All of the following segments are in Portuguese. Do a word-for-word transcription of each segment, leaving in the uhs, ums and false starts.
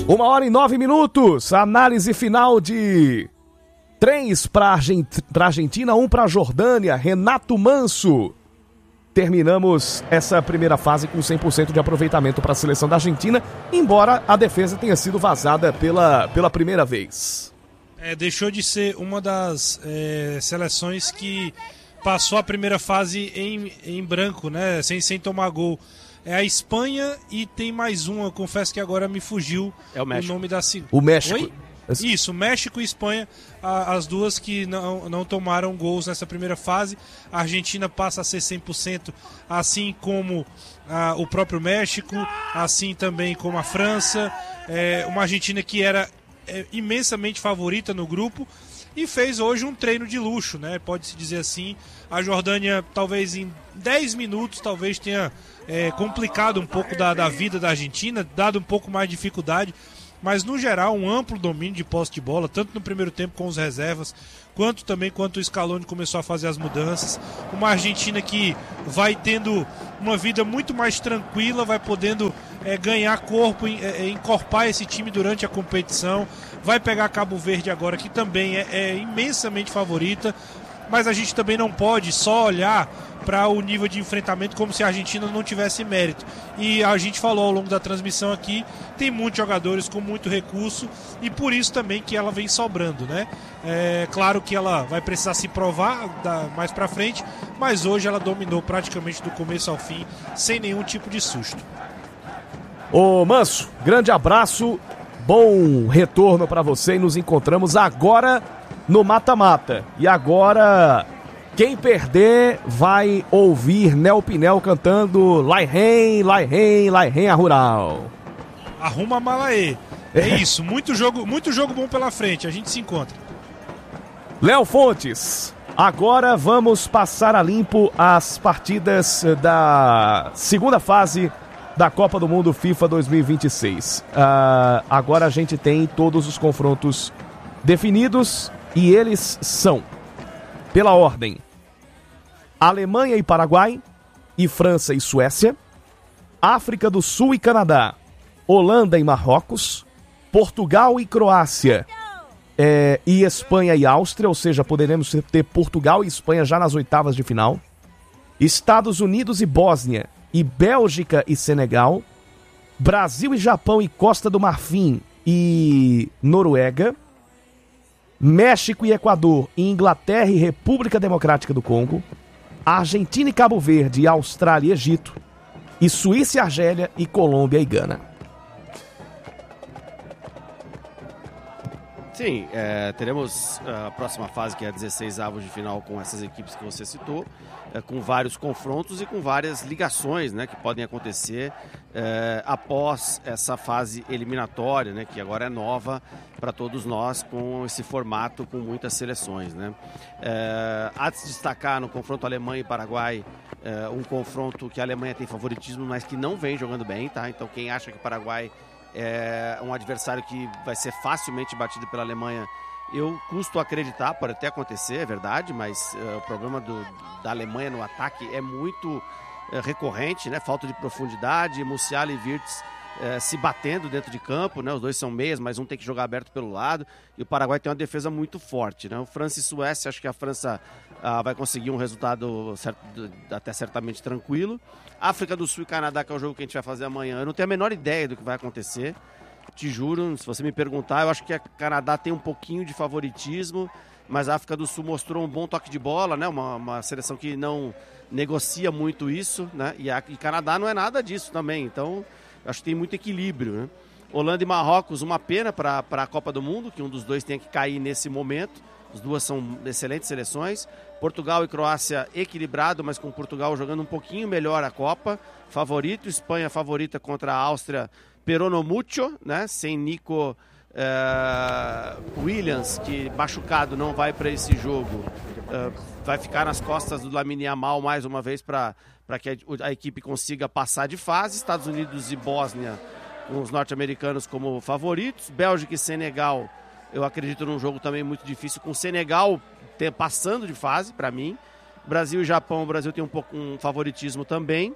Uma hora e nove minutos, análise final de três para Argent... a Argentina, um para a Jordânia, Renato Manso. Terminamos essa primeira fase com cem por cento de aproveitamento para a seleção da Argentina, embora a defesa tenha sido vazada pela, pela primeira vez. É, deixou de ser uma das é, seleções que passou a primeira fase em, em branco, né? Sem, sem tomar gol. É a Espanha e tem mais uma, eu confesso que agora me fugiu é o, o nome da segunda. O México. Oi? Isso, México e Espanha, a, as duas que não, não tomaram gols nessa primeira fase. A Argentina passa a ser cem por cento, assim como a, o próprio México, assim também como a França. É, uma Argentina que era é, imensamente favorita no grupo e fez hoje um treino de luxo, né? Pode-se dizer assim. A Jordânia, talvez em dez minutos, talvez tenha é, complicado um pouco da, da vida da Argentina, dado um pouco mais de dificuldade. Mas, no geral, um amplo domínio de posse de bola, tanto no primeiro tempo com os reservas, quanto também quando o Scaloni começou a fazer as mudanças. Uma Argentina que vai tendo uma vida muito mais tranquila, vai podendo é, ganhar corpo, é, encorpar esse time durante a competição. Vai pegar Cabo Verde agora, que também é, é imensamente favorita. Mas a gente também não pode só olhar para o nível de enfrentamento como se a Argentina não tivesse mérito. E a gente falou ao longo da transmissão aqui, tem muitos jogadores com muito recurso e por isso também que ela vem sobrando, né? É claro que ela vai precisar se provar mais para frente, mas hoje ela dominou praticamente do começo ao fim, sem nenhum tipo de susto. Ô Manso, grande abraço, bom retorno para você e nos encontramos agora no mata-mata. E agora, quem perder vai ouvir Nel Pinel cantando Lai Rem, Lai Rem, Lai Rem a Rural. Arruma a mala aí. É isso, muito jogo, muito jogo bom pela frente, a gente se encontra. Léo Fontes, agora vamos passar a limpo as partidas da segunda fase da Copa do Mundo FIFA dois mil e vinte e seis. Uh, agora a gente tem todos os confrontos definidos. E eles são, pela ordem, Alemanha e Paraguai, e França e Suécia, África do Sul e Canadá, Holanda e Marrocos, Portugal e Croácia, é, e Espanha e Áustria, ou seja, poderemos ter Portugal e Espanha já nas oitavas de final, Estados Unidos e Bósnia, e Bélgica e Senegal, Brasil e Japão e Costa do Marfim e Noruega, México e Equador, e Inglaterra e República Democrática do Congo, Argentina e Cabo Verde, e Austrália e Egito, e Suíça e Argélia, e Colômbia e Gana. Sim, é, teremos a próxima fase, que é a dezesseis avos de final, com essas equipes que você citou, é, com vários confrontos e com várias ligações, né, que podem acontecer é, após essa fase eliminatória, né, que agora é nova para todos nós, com esse formato com muitas seleções, né. É, há de se destacar no confronto Alemanha e Paraguai, é, um confronto que a Alemanha tem favoritismo, mas que não vem jogando bem, tá? Então quem acha que o Paraguai é um adversário que vai ser facilmente batido pela Alemanha, eu custo acreditar, pode até acontecer, é verdade, mas uh, o problema do, da Alemanha no ataque é muito uh, recorrente, né? Falta de profundidade, Musiala e Wirtz uh, se batendo dentro de campo, né? Os dois são meias, mas um tem que jogar aberto pelo lado, e o Paraguai tem uma defesa muito forte, né? O França e Suécia, acho que a França uh, vai conseguir um resultado certo, até certamente tranquilo. África do Sul e Canadá, que é o jogo que a gente vai fazer amanhã, eu não tenho a menor ideia do que vai acontecer, te juro, se você me perguntar, eu acho que a Canadá tem um pouquinho de favoritismo, mas a África do Sul mostrou um bom toque de bola, né? Uma, uma seleção que não negocia muito isso, né? E, a, e Canadá não é nada disso também, então acho que tem muito equilíbrio, né? Holanda e Marrocos, uma pena para a Copa do Mundo, que um dos dois tenha que cair nesse momento. As duas são excelentes seleções. Portugal e Croácia equilibrado, mas com Portugal jogando um pouquinho melhor a Copa. Favorito, Espanha favorita contra a Áustria, pero no mucho, né? Sem Nico eh, Williams, que machucado não vai para esse jogo. Eh, vai ficar nas costas do Lamine Yamal mais uma vez para que a, a equipe consiga passar de fase. Estados Unidos e Bósnia com os norte-americanos como favoritos. Bélgica e Senegal, eu acredito num jogo também muito difícil, com o Senegal ter, passando de fase, para mim. Brasil e Japão, o Brasil tem um pouco um favoritismo também.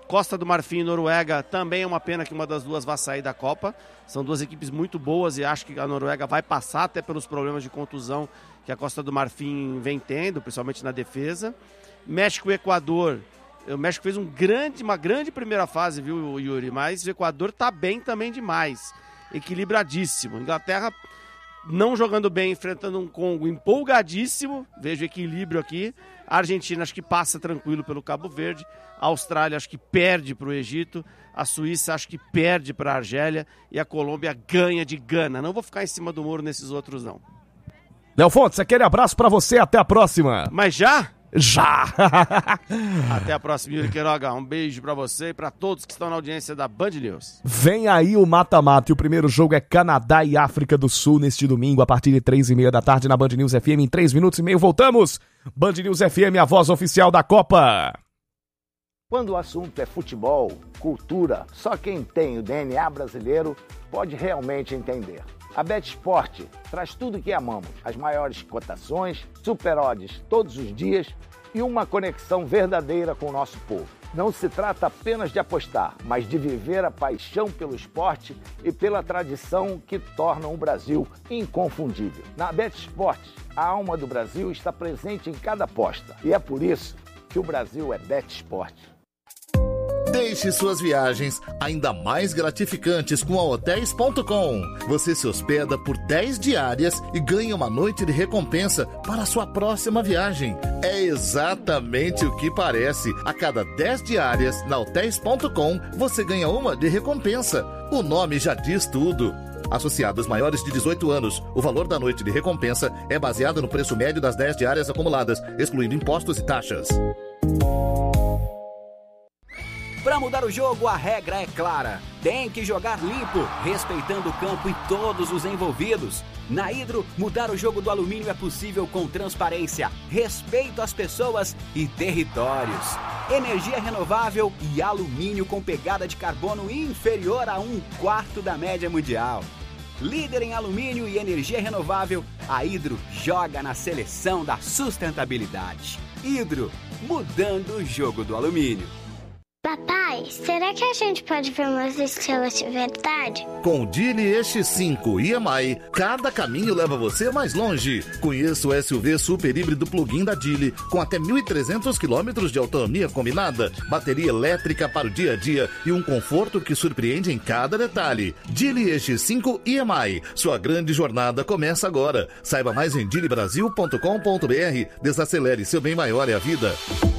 Costa do Marfim e Noruega, também é uma pena que uma das duas vá sair da Copa. São duas equipes muito boas e acho que a Noruega vai passar até pelos problemas de contusão que a Costa do Marfim vem tendo, principalmente na defesa. México e Equador. O México fez um grande, uma grande primeira fase, viu, Yuri? Mas o Equador tá bem também demais. Equilibradíssimo. Inglaterra não jogando bem, enfrentando um Congo empolgadíssimo. Vejo equilíbrio aqui. A Argentina acho que passa tranquilo pelo Cabo Verde. A Austrália acho que perde para o Egito. A Suíça acho que perde para a Argélia. E a Colômbia ganha de Gana. Não vou ficar em cima do muro nesses outros, não. Léo Fontes, aquele abraço para você. Até a próxima. Mas já? Já! Até a próxima, Yuri Queiroga. Um beijo pra você e pra todos que estão na audiência da Band News. Vem aí o mata-mata e o primeiro jogo é Canadá e África do Sul neste domingo a partir de três e meia da tarde na Band News F M. Em três minutos e meio voltamos. Band News F M, a voz oficial da Copa. Quando o assunto é futebol, cultura, só quem tem o D N A brasileiro pode realmente entender. A BetSport traz tudo que amamos, as maiores cotações, super odds todos os dias e uma conexão verdadeira com o nosso povo. Não se trata apenas de apostar, mas de viver a paixão pelo esporte e pela tradição que tornam o Brasil inconfundível. Na BetSport, a alma do Brasil está presente em cada aposta e é por isso que o Brasil é BetSport. Deixe suas viagens ainda mais gratificantes com a hotéis ponto com. Você se hospeda por dez diárias e ganha uma noite de recompensa para a sua próxima viagem. É exatamente o que parece. A cada dez diárias na hotéis ponto com, você ganha uma de recompensa. O nome já diz tudo. Associados maiores de dezoito anos, o valor da noite de recompensa é baseado no preço médio das dez diárias acumuladas, excluindo impostos e taxas. Para mudar o jogo, a regra é clara. Tem que jogar limpo, respeitando o campo e todos os envolvidos. Na Hidro, mudar o jogo do alumínio é possível com transparência, respeito às pessoas e territórios. Energia renovável e alumínio com pegada de carbono inferior a um quarto da média mundial. Líder em alumínio e energia renovável, a Hidro joga na seleção da sustentabilidade. Hidro, mudando o jogo do alumínio. Papai, será que a gente pode ver umas estrelas de verdade? Com o Geely E X cinco e M I, cada caminho leva você mais longe. Conheça o S U V super híbrido plug-in da Geely, com até mil e trezentos quilômetros de autonomia combinada, bateria elétrica para o dia a dia e um conforto que surpreende em cada detalhe. Geely E X cinco e M I, sua grande jornada começa agora. Saiba mais em geely brasil ponto com ponto b r. Desacelere, seu bem maior é a vida.